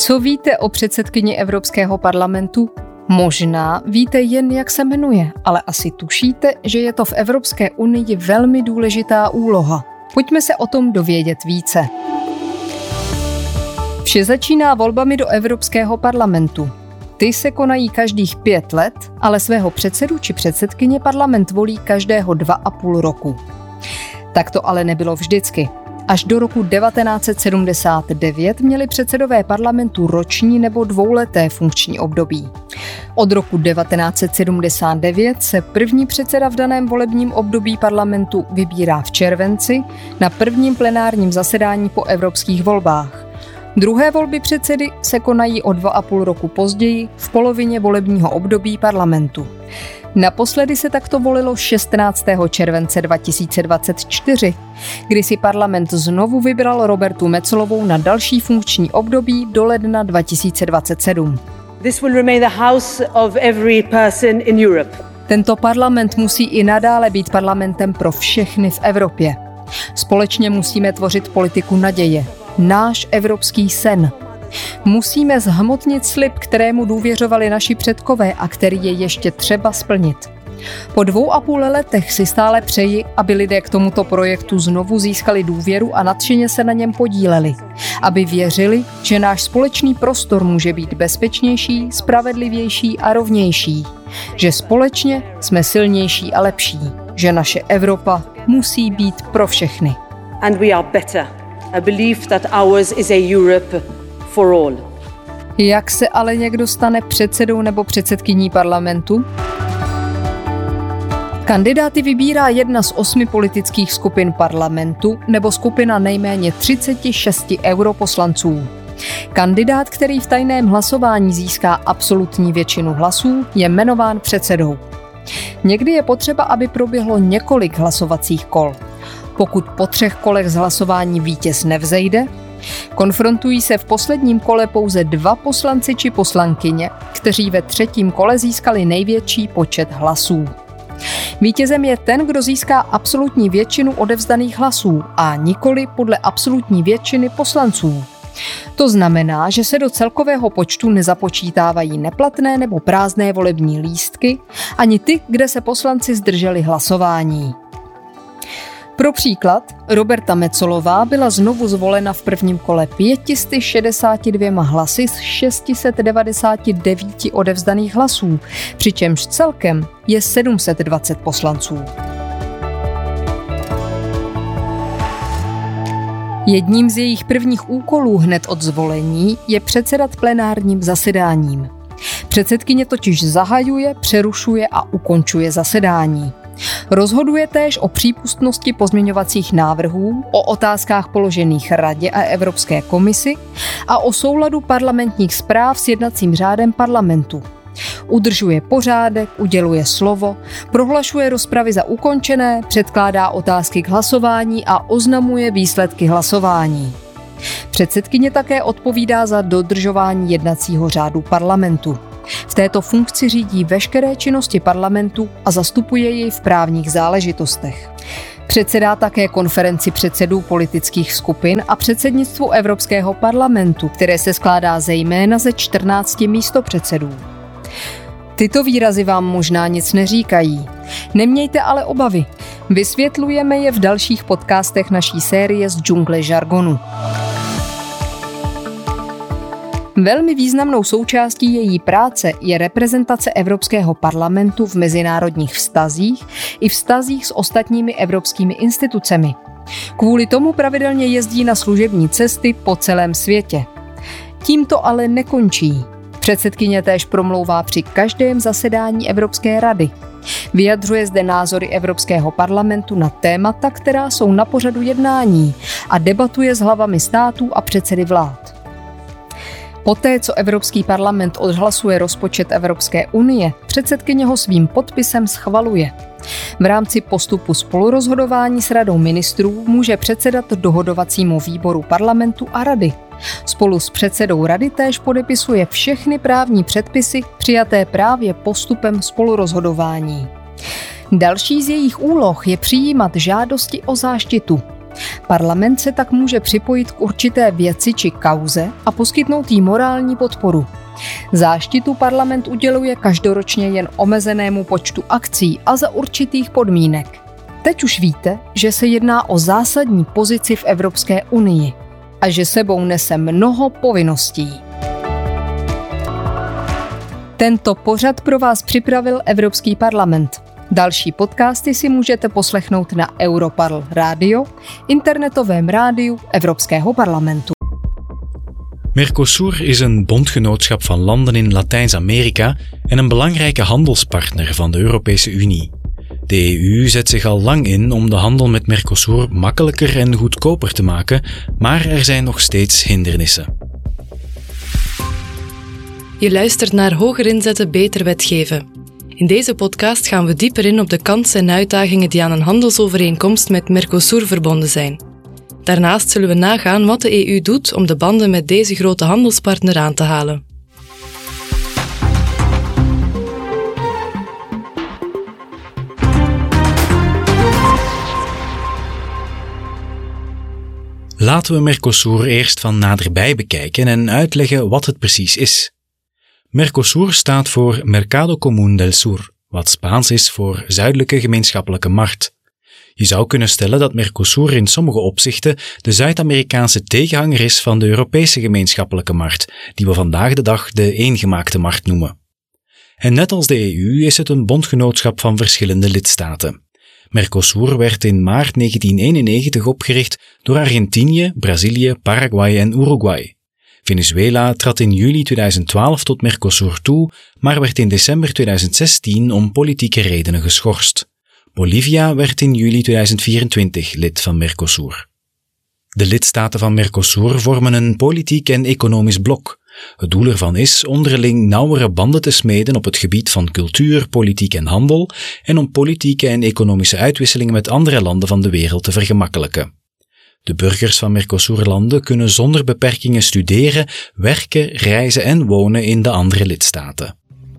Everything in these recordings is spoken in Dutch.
Co víte o předsedkyni Evropského parlamentu? Možná víte jen, jak se jmenuje, ale asi tušíte, že je to v Evropské unii velmi důležitá úloha. Pojďme se o tom dovědět více. Vše začíná volbami do Evropského parlamentu. Ty se konají každých 5 let, ale svého předsedu či předsedkyně parlament volí každého 2,5 roku. Tak to ale nebylo vždycky. Až do roku 1979 měli předsedové parlamentu roční nebo dvouleté funkční období. Od roku 1979 se první předseda v daném volebním období parlamentu vybírá v červenci na prvním plenárním zasedání po evropských volbách. Druhé volby předsedy se konají o 2,5 roku později v polovině volebního období parlamentu. Naposledy se takto volilo 16. července 2024, kdy si parlament znovu vybral Robertu Metsolovou na další funkční období do ledna 2027. This will remain the house of every person in Europe. Tento parlament musí i nadále být parlamentem pro všechny v Evropě. Společně musíme tvořit politiku naděje, náš evropský sen. Musíme zhmotnit slib, kterému důvěřovali naši předkové a který je ještě třeba splnit. Po 2,5 letech si stále přeji, aby lidé k tomuto projektu znovu získali důvěru a nadšeně se na něm podíleli. Aby věřili, že náš společný prostor může být bezpečnější, spravedlivější a rovnější. Že společně jsme silnější a lepší. Že naše Evropa musí být pro všechny. And we are better. I believe that ours is a Europe for all. Jak se ale někdo stane předsedou nebo předsedkyní parlamentu? Kandidáty vybírá jedna z 8 politických skupin parlamentu nebo skupina nejméně 36 europoslanců. Kandidát, který v tajném hlasování získá absolutní většinu hlasů, je jmenován předsedou. Někdy je potřeba, aby proběhlo několik hlasovacích kol. Pokud po 3 kolech z hlasování vítěz nevzejde, konfrontují se v posledním kole pouze 2 poslanci či poslankyně, kteří ve 3. kole získali největší počet hlasů. Vítězem je ten, kdo získá absolutní většinu odevzdaných hlasů a nikoli podle absolutní většiny poslanců. To znamená, že se do celkového počtu nezapočítávají neplatné nebo prázdné volební lístky, ani ty, kde se poslanci zdrželi hlasování. Pro příklad, Roberta Metsolová byla znovu zvolena v prvním kole 562 hlasy z 699 odevzdaných hlasů, přičemž celkem je 720 poslanců. Jedním z jejich prvních úkolů hned od zvolení je předsedat plenárním zasedáním. Předsedkyně totiž zahajuje, přerušuje a ukončuje zasedání. Rozhoduje též o přípustnosti pozměňovacích návrhů, o otázkách položených Radě a Evropské komisi a o souladu parlamentních zpráv s jednacím řádem parlamentu. Udržuje pořádek, uděluje slovo, prohlašuje rozpravy za ukončené, předkládá otázky k hlasování a oznamuje výsledky hlasování. Předsedkyně také odpovídá za dodržování jednacího řádu parlamentu. V této funkci řídí veškeré činnosti parlamentu a zastupuje jej v právních záležitostech. Předsedá také konferenci předsedů politických skupin a předsednictvu Evropského parlamentu, které se skládá zejména ze 14 místopředsedů. Tyto výrazy vám možná nic neříkají. Nemějte ale obavy. Vysvětlujeme je v dalších podcastech naší série z džungle žargonu. Velmi významnou součástí její práce je reprezentace Evropského parlamentu v mezinárodních vztazích i vztazích s ostatními evropskými institucemi. Kvůli tomu pravidelně jezdí na služební cesty po celém světě. Tím to ale nekončí. Předsedkyně též promlouvá při každém zasedání Evropské rady. Vyjadřuje zde názory Evropského parlamentu na témata, která jsou na pořadu jednání a debatuje s hlavami států a předsedy vlád. Poté, co Evropský parlament odhlasuje rozpočet Evropské unie, předsedkyně ho svým podpisem schvaluje. V rámci postupu spolurozhodování s radou ministrů může předsedat dohodovacímu výboru parlamentu a rady. Spolu s předsedou rady též podepisuje všechny právní předpisy přijaté právě postupem spolurozhodování. Další z jejich úloh je přijímat žádosti o záštitu. Parlament se tak může připojit k určité věci či kauze a poskytnout jí morální podporu. Záštitu parlament uděluje každoročně jen omezenému počtu akcí a za určitých podmínek. Teď už víte, že se jedná o zásadní pozici v Evropské unii a že sebou nese mnoho povinností. Tento pořad pro vás připravil Evropský parlament. Další podcasty si můžete poslechnout na Europarl Radio, internetovém rádiu Evropského parlamentu. Mercosur is een bondgenootschap van landen in Latijns-Amerika en een belangrijke handelspartner van de Europese Unie. De EU zet zich al lang in om de handel met Mercosur makkelijker en goedkoper te maken, maar er zijn nog steeds hindernissen. Je luistert naar Hoger inzetten, beter wetgeven. In deze podcast gaan we dieper in op de kansen en uitdagingen die aan een handelsovereenkomst met Mercosur verbonden zijn. Daarnaast zullen we nagaan wat de EU doet om de banden met deze grote handelspartner aan te halen. Laten we Mercosur eerst van naderbij bekijken en uitleggen wat het precies is. Mercosur staat voor Mercado Común del Sur, wat Spaans is voor Zuidelijke Gemeenschappelijke Markt. Je zou kunnen stellen dat Mercosur in sommige opzichten de Zuid-Amerikaanse tegenhanger is van de Europese Gemeenschappelijke Markt, die we vandaag de dag de eengemaakte markt noemen. En net als de EU is het een bondgenootschap van verschillende lidstaten. Mercosur werd in maart 1991 opgericht door Argentinië, Brazilië, Paraguay en Uruguay. Venezuela trad in juli 2012 tot Mercosur toe, maar werd in december 2016 om politieke redenen geschorst. Bolivia werd in juli 2024 lid van Mercosur. De lidstaten van Mercosur vormen een politiek en economisch blok. Het doel ervan is onderling nauwere banden te smeden op het gebied van cultuur, politiek en handel en om politieke en economische uitwisselingen met andere landen van de wereld te vergemakkelijken. De burgers van Mercosur-landen kunnen zonder beperkingen studeren, werken, reizen en wonen in de andere lidstaten.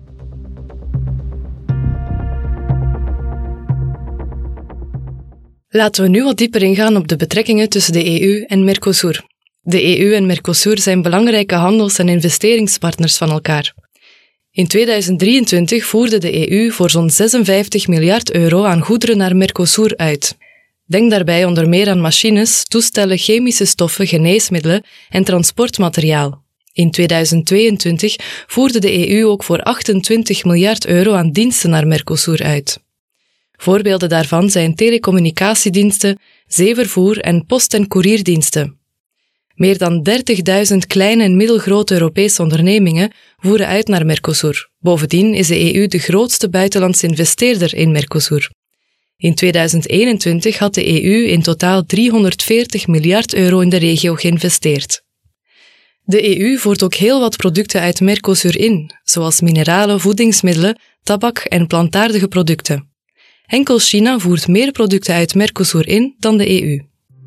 Laten we nu wat dieper ingaan op de betrekkingen tussen de EU en Mercosur. De EU en Mercosur zijn belangrijke handels- en investeringspartners van elkaar. In 2023 voerde de EU voor zo'n 56 miljard euro aan goederen naar Mercosur uit. Denk daarbij onder meer aan machines, toestellen, chemische stoffen, geneesmiddelen en transportmateriaal. In 2022 voerde de EU ook voor 28 miljard euro aan diensten naar Mercosur uit. Voorbeelden daarvan zijn telecommunicatiediensten, zeevervoer en post- en koerierdiensten. Meer dan 30.000 kleine en middelgrote Europese ondernemingen voeren uit naar Mercosur. Bovendien is de EU de grootste buitenlandse investeerder in Mercosur. In 2021 had de EU in totaal 340 miljard euro in de regio geïnvesteerd. De EU voert ook heel wat producten uit Mercosur in, zoals mineralen, voedingsmiddelen, tabak en plantaardige producten. Enkel China voert meer producten uit Mercosur in dan de EU.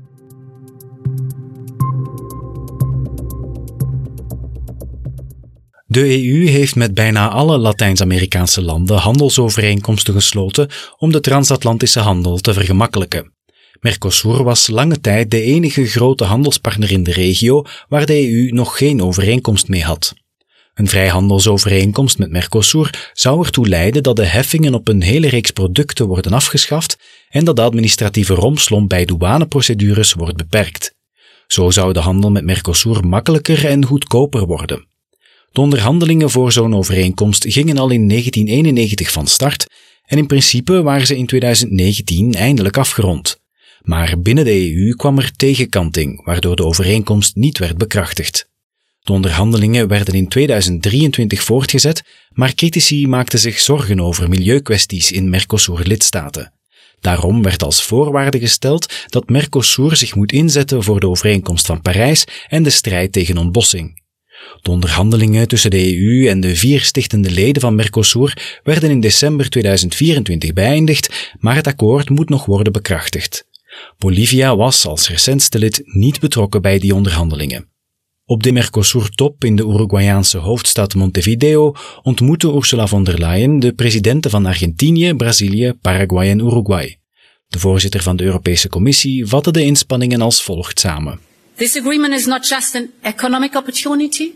De EU heeft met bijna alle Latijns-Amerikaanse landen handelsovereenkomsten gesloten om de transatlantische handel te vergemakkelijken. Mercosur was lange tijd de enige grote handelspartner in de regio waar de EU nog geen overeenkomst mee had. Een vrijhandelsovereenkomst met Mercosur zou ertoe leiden dat de heffingen op een hele reeks producten worden afgeschaft en dat de administratieve rompslomp bij douaneprocedures wordt beperkt. Zo zou de handel met Mercosur makkelijker en goedkoper worden. De onderhandelingen voor zo'n overeenkomst gingen al in 1991 van start en in principe waren ze in 2019 eindelijk afgerond. Maar binnen de EU kwam er tegenkanting, waardoor de overeenkomst niet werd bekrachtigd. De onderhandelingen werden in 2023 voortgezet, maar critici maakten zich zorgen over milieukwesties in Mercosur-lidstaten. Daarom werd als voorwaarde gesteld dat Mercosur zich moet inzetten voor de overeenkomst van Parijs en de strijd tegen ontbossing. De onderhandelingen tussen de EU en de 4 stichtende leden van Mercosur werden in december 2024 beëindigd, maar het akkoord moet nog worden bekrachtigd. Bolivia was als recentste lid niet betrokken bij die onderhandelingen. Op de Mercosur-top in de Uruguayaanse hoofdstad Montevideo ontmoette Ursula von der Leyen de presidenten van Argentinië, Brazilië, Paraguay en Uruguay. De voorzitter van de Europese Commissie vatte de inspanningen als volgt samen. This agreement is not just an economic opportunity.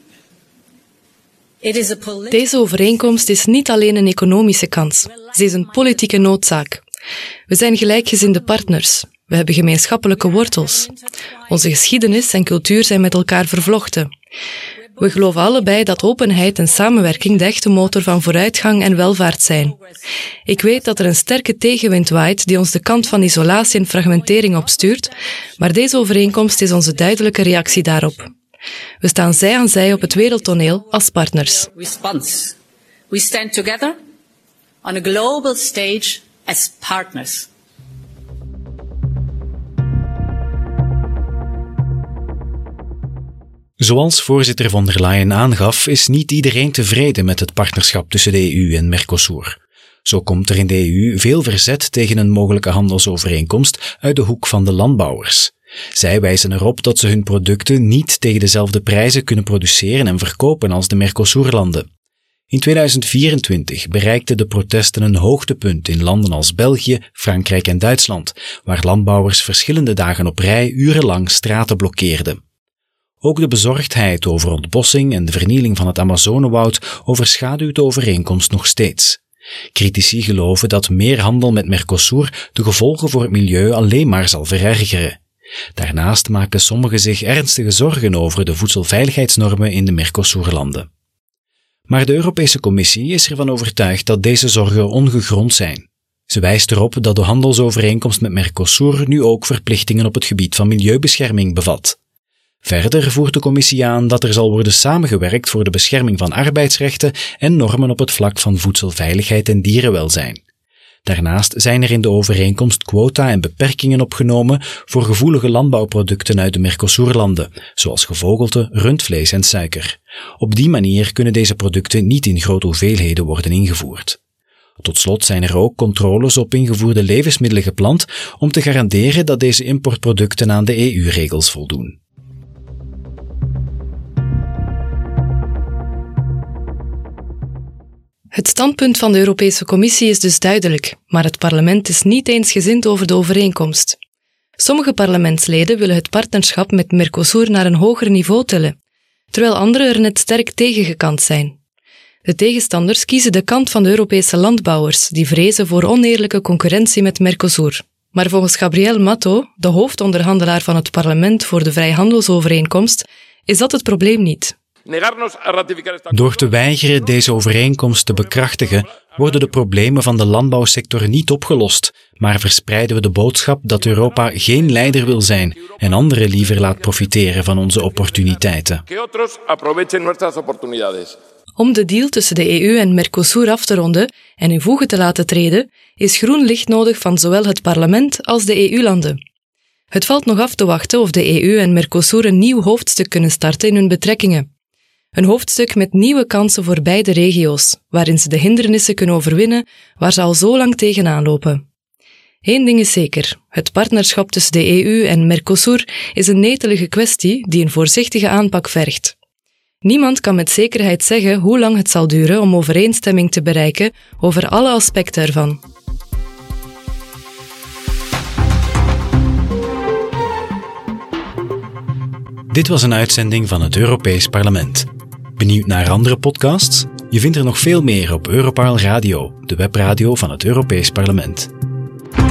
Deze overeenkomst is niet alleen een economische kans. Ze is een politieke noodzaak. We zijn gelijkgezinde partners. We hebben gemeenschappelijke wortels. Onze geschiedenis en cultuur zijn met elkaar vervlochten. We geloven allebei dat openheid en samenwerking de echte motor van vooruitgang en welvaart zijn. Ik weet dat er een sterke tegenwind waait die ons de kant van isolatie en fragmentering opstuurt, maar deze overeenkomst is onze duidelijke reactie daarop. We staan zij aan zij op het wereldtoneel als partners. We stand together on a global stage as partners. Zoals voorzitter von der Leyen aangaf, is niet iedereen tevreden met het partnerschap tussen de EU en Mercosur. Zo komt er in de EU veel verzet tegen een mogelijke handelsovereenkomst uit de hoek van de landbouwers. Zij wijzen erop dat ze hun producten niet tegen dezelfde prijzen kunnen produceren en verkopen als de Mercosur-landen. In 2024 bereikten de protesten een hoogtepunt in landen als België, Frankrijk en Duitsland, waar landbouwers verschillende dagen op rij urenlang straten blokkeerden. Ook de bezorgdheid over ontbossing en de vernieling van het Amazonewoud overschaduwt de overeenkomst nog steeds. Critici geloven dat meer handel met Mercosur de gevolgen voor het milieu alleen maar zal verergeren. Daarnaast maken sommigen zich ernstige zorgen over de voedselveiligheidsnormen in de Mercosur-landen. Maar de Europese Commissie is ervan overtuigd dat deze zorgen ongegrond zijn. Ze wijst erop dat de handelsovereenkomst met Mercosur nu ook verplichtingen op het gebied van milieubescherming bevat. Verder voert de Commissie aan dat er zal worden samengewerkt voor de bescherming van arbeidsrechten en normen op het vlak van voedselveiligheid en dierenwelzijn. Daarnaast zijn er in de overeenkomst quota en beperkingen opgenomen voor gevoelige landbouwproducten uit de Mercosur-landen, zoals gevogelte, rundvlees en suiker. Op die manier kunnen deze producten niet in grote hoeveelheden worden ingevoerd. Tot slot zijn er ook controles op ingevoerde levensmiddelen gepland om te garanderen dat deze importproducten aan de EU-regels voldoen. Het standpunt van de Europese Commissie is dus duidelijk, maar het parlement is niet eensgezind over de overeenkomst. Sommige parlementsleden willen het partnerschap met Mercosur naar een hoger niveau tillen, terwijl anderen er net sterk tegen gekant zijn. De tegenstanders kiezen de kant van de Europese landbouwers, die vrezen voor oneerlijke concurrentie met Mercosur. Maar volgens Gabriel Mato, de hoofdonderhandelaar van het parlement voor de vrijhandelsovereenkomst, is dat het probleem niet. Door te weigeren deze overeenkomst te bekrachtigen, worden de problemen van de landbouwsector niet opgelost, maar verspreiden we de boodschap dat Europa geen leider wil zijn en anderen liever laat profiteren van onze opportuniteiten. Om de deal tussen de EU en Mercosur af te ronden en in voege te laten treden, is groen licht nodig van zowel het parlement als de EU-landen. Het valt nog af te wachten of de EU en Mercosur een nieuw hoofdstuk kunnen starten in hun betrekkingen. Een hoofdstuk met nieuwe kansen voor beide regio's, waarin ze de hindernissen kunnen overwinnen waar ze al zo lang tegenaan lopen. Eén ding is zeker, het partnerschap tussen de EU en Mercosur is een netelige kwestie die een voorzichtige aanpak vergt. Niemand kan met zekerheid zeggen hoe lang het zal duren om overeenstemming te bereiken over alle aspecten ervan. Dit was een uitzending van het Europees Parlement. Benieuwd naar andere podcasts? Je vindt er nog veel meer op Europarl Radio, de webradio van het Europees Parlement.